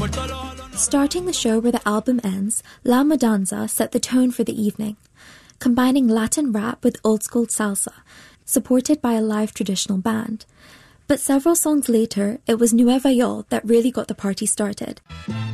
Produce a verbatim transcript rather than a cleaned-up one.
Starting the show where the album ends, La Mudanza set the tone for the evening, combining Latin rap with old-school salsa, supported by a live traditional band. But several songs later, it was Nueva York that really got the party started.